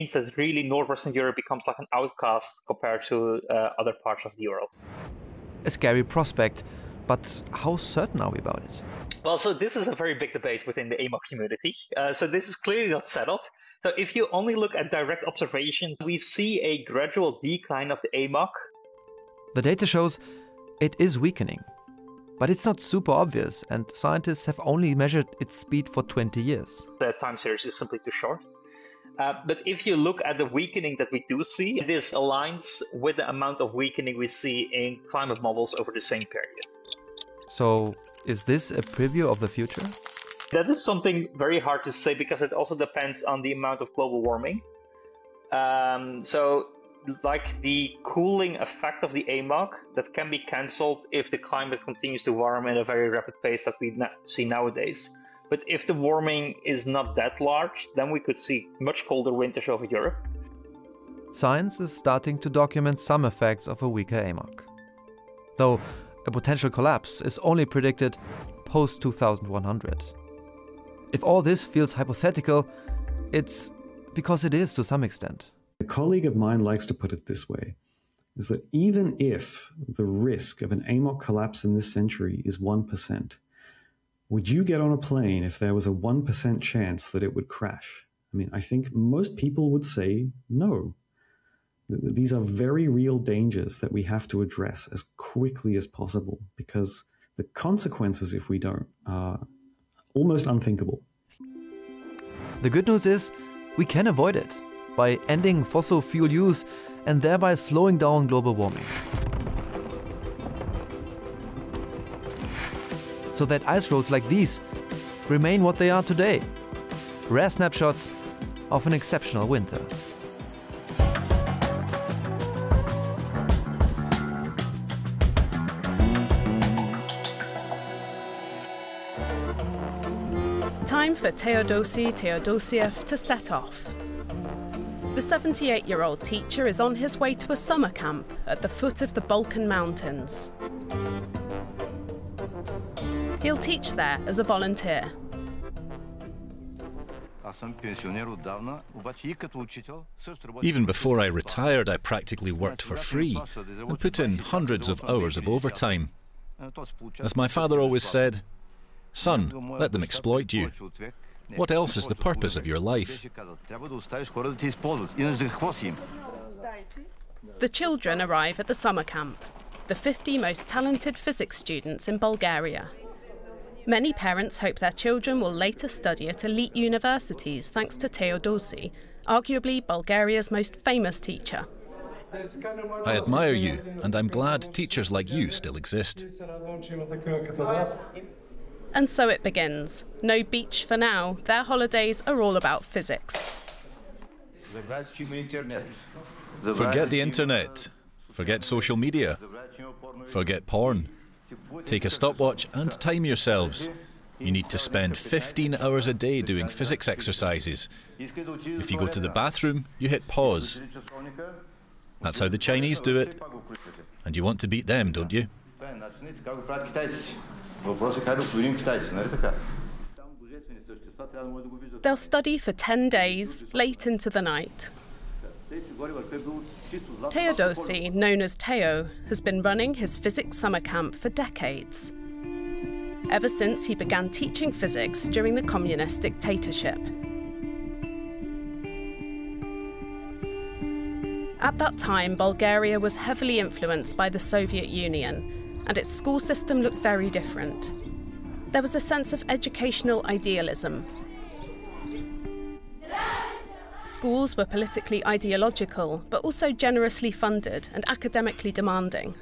means that really Northwestern Europe becomes like an outcast compared to other parts of the world. A scary prospect, but how certain are we about it? Well, so this is a very big debate within the AMOC community. So this is clearly not settled. So if you only look at direct observations, we see a gradual decline of the AMOC. The data shows it is weakening. But it's not super obvious, and scientists have only measured its speed for 20 years. The time series is simply too short. But if you look at the weakening that we do see, this aligns with the amount of weakening we see in climate models over the same period. So, is this a preview of the future? That is something very hard to say because it also depends on the amount of global warming. Like the cooling effect of the AMOC, that can be cancelled if the climate continues to warm at a very rapid pace that we see nowadays. But if the warming is not that large, then we could see much colder winters over Europe. Science is starting to document some effects of a weaker AMOC. Though a potential collapse is only predicted post-2100. If all this feels hypothetical, it's because it is to some extent. A colleague of mine likes to put it this way, is that even if the risk of an AMOC collapse in this century is 1%, would you get on a plane if there was a 1% chance that it would crash? I mean, I think most people would say no. These are very real dangers that we have to address as quickly as possible because the consequences, if we don't, are almost unthinkable. The good news is we can avoid it by ending fossil fuel use and thereby slowing down global warming. So that ice roads like these remain what they are today, rare snapshots of an exceptional winter. Time for Teodosiev to set off. The 78-year-old teacher is on his way to a summer camp at the foot of the Balkan Mountains. He'll teach there as a volunteer. Even before I retired, I practically worked for free and put in hundreds of hours of overtime. As my father always said, "Son, let them exploit you. What else is the purpose of your life?" The children arrive at the summer camp, the 50 most talented physics students in Bulgaria. Many parents hope their children will later study at elite universities thanks to Teodosi, arguably Bulgaria's most famous teacher. I admire you, and I'm glad teachers like you still exist. And so it begins. No beach for now. Their holidays are all about physics. Forget the internet. Forget social media. Forget porn. Take a stopwatch and time yourselves. You need to spend 15 hours a day doing physics exercises. If you go to the bathroom, you hit pause. That's how the Chinese do it. And you want to beat them, don't you? They'll study for 10 days, late into the night. Teodosi, known as Teo, has been running his physics summer camp for decades. Ever since he began teaching physics during the communist dictatorship. At that time, Bulgaria was heavily influenced by the Soviet Union, and its school system looked very different. There was a sense of educational idealism. Schools were politically ideological, but also generously funded and academically demanding.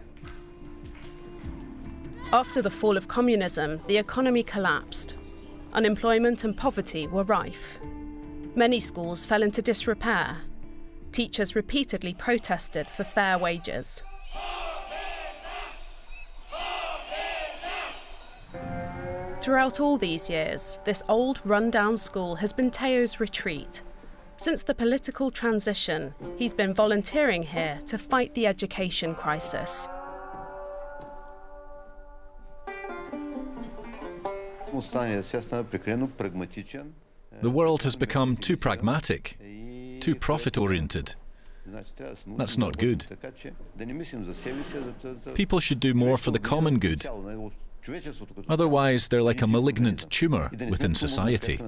After the fall of communism, the economy collapsed. Unemployment and poverty were rife. Many schools fell into disrepair. Teachers repeatedly protested for fair wages. Throughout all these years, this old, run-down school has been Teo's retreat. Since the political transition, he's been volunteering here to fight the education crisis. The world has become too pragmatic. too profit-oriented. That's not good. People should do more for the common good. Otherwise, they're like a malignant tumour within society.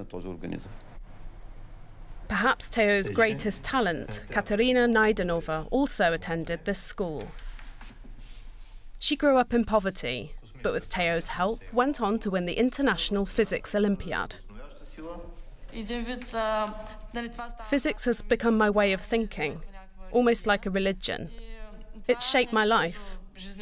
Perhaps Teo's greatest talent, Katerina Najdenova, also attended this school. She grew up in poverty, but with Teo's help, went on to win the International Physics Olympiad. Physics has become my way of thinking, almost like a religion. It's shaped my life.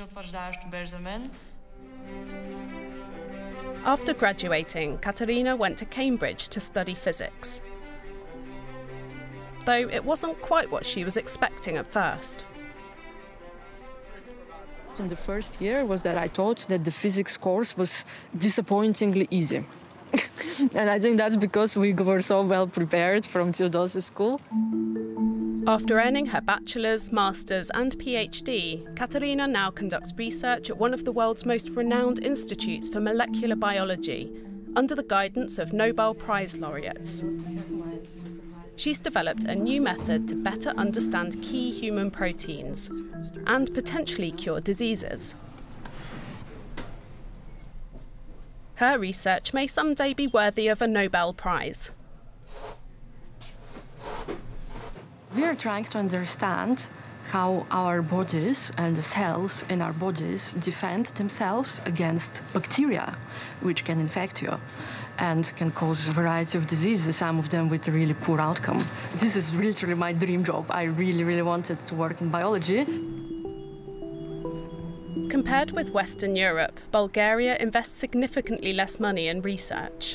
After graduating, Katerina went to Cambridge to study physics. Though it wasn't quite what she was expecting at first. In the first year was that I thought that the physics course was disappointingly easy. And I think that's because we were so well prepared from Theodosius School. After earning her bachelor's, master's and PhD, Katerina now conducts research at one of the world's most renowned institutes for molecular biology, under the guidance of Nobel Prize laureates. She's developed a new method to better understand key human proteins and potentially cure diseases. Her research may someday be worthy of a Nobel Prize. We are trying to understand how our bodies and the cells in our bodies defend themselves against bacteria, which can infect you and can cause a variety of diseases, some of them with a really poor outcome. This is literally my dream job. I really, really wanted to work in biology. Compared with Western Europe, Bulgaria invests significantly less money in research.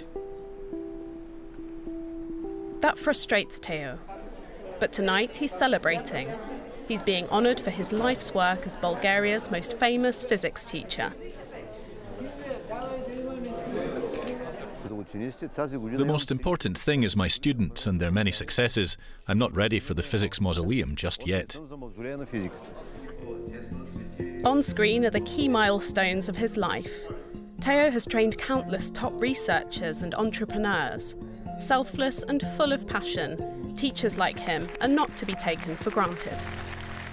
That frustrates Teo. But tonight he's celebrating. He's being honoured for his life's work as Bulgaria's most famous physics teacher. The most important thing is my students and their many successes. I'm not ready for the physics mausoleum just yet. On screen are the key milestones of his life. Teo has trained countless top researchers and entrepreneurs. Selfless and full of passion, teachers like him are not to be taken for granted.